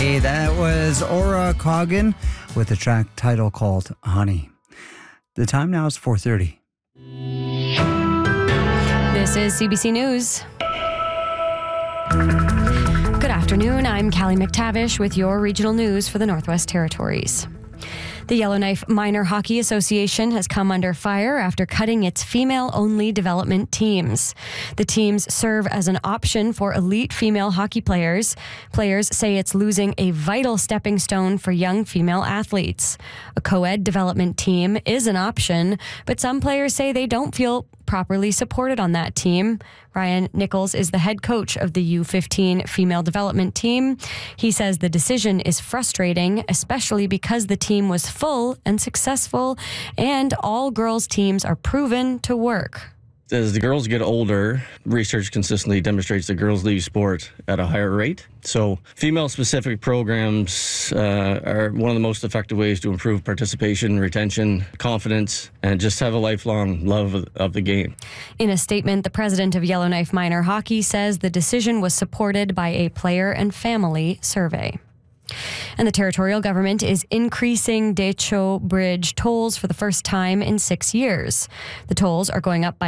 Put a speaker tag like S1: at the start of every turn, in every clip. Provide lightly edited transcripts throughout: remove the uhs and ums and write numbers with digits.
S1: Hey, that was Aura Coggin with a track title called Honey. The time now is 4:30.
S2: This is CBC News. Good afternoon. I'm Callie McTavish with your regional news for the Northwest Territories. The Yellowknife Minor Hockey Association has come under fire after cutting its female-only development teams. The teams serve as an option for elite female hockey players. Players say it's losing a vital stepping stone for young female athletes. A co-ed development team is an option, but some players say they don't feel properly supported on that team. Ryan Nichols is the head coach of the U15 female development team. He says the decision is frustrating, especially because the team was full and successful, and all girls' teams are proven to work.
S3: As the girls get older, research consistently demonstrates that girls leave sport at a higher rate. So female-specific programs are one of the most effective ways to improve participation, retention, confidence, and just have a lifelong love of the game.
S2: In a statement, the president of Yellowknife Minor Hockey says the decision was supported by a player and family survey. And the territorial government is increasing Decho Bridge tolls for the first time in 6 years. The tolls are going up by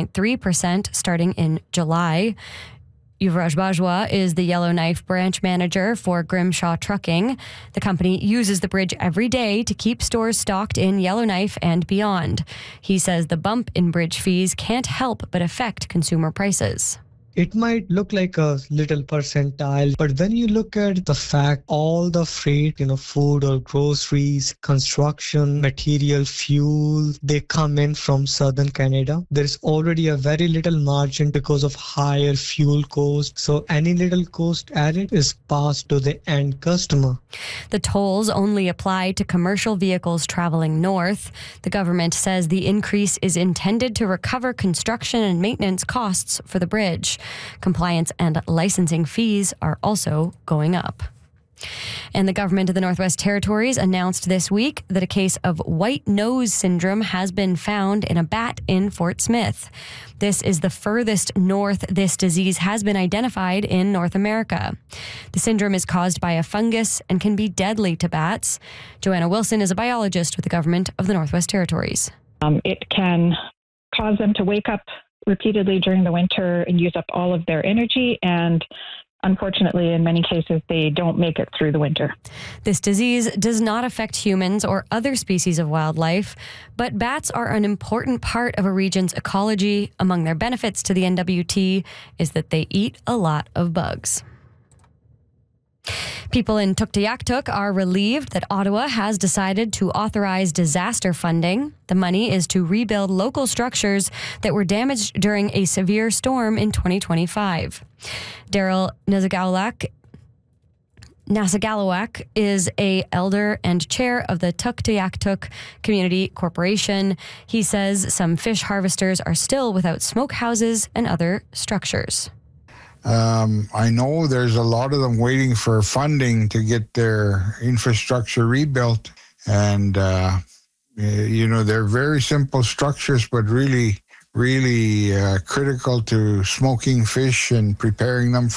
S2: 2.3% starting in July. Yuvraj Bajwa is the Yellowknife branch manager for Grimshaw Trucking. The company uses the bridge every day to keep stores stocked in Yellowknife and beyond. He says the bump in bridge fees can't help but affect consumer prices.
S4: It might look like a little percentile, but when you look at the fact, all the freight, food or groceries, construction, material, fuel, they come in from southern Canada. There's already a very little margin because of higher fuel cost. So any little cost added is passed to the end customer.
S2: The tolls only apply to commercial vehicles traveling north. The government says the increase is intended to recover construction and maintenance costs for the bridge. Compliance and licensing fees are also going up. And the government of the Northwest Territories announced this week that a case of white nose syndrome has been found in a bat in Fort Smith. This is the furthest north this disease has been identified in North America. The syndrome is caused by a fungus and can be deadly to bats. Joanna Wilson is a biologist with the government of the Northwest Territories.
S5: It can cause them to wake up repeatedly during the winter and use up all of their energy, and unfortunately, in many cases, they don't make it through the winter.
S2: This disease does not affect humans or other species of wildlife, but bats are an important part of a region's ecology. Among their benefits to the NWT is that they eat a lot of bugs. People in Tuktoyaktuk are relieved that Ottawa has decided to authorize disaster funding. The money is to rebuild local structures that were damaged during a severe storm in 2025. Daryl Nasagalawak is a elder and chair of the Tuktoyaktuk Community Corporation. He says some fish harvesters are still without smokehouses and other structures.
S6: I know there's a lot of them waiting for funding to get their infrastructure rebuilt. And, they're very simple structures, but really critical to smoking fish and preparing them